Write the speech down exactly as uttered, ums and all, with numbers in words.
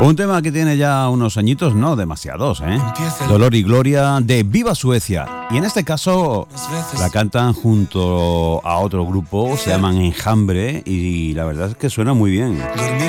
Un tema que tiene ya unos añitos, no demasiados, ¿eh? Dolor y Gloria de Viva Suecia. Y en este caso la cantan junto a otro grupo, se llaman Enjambre, y la verdad es que suena muy bien.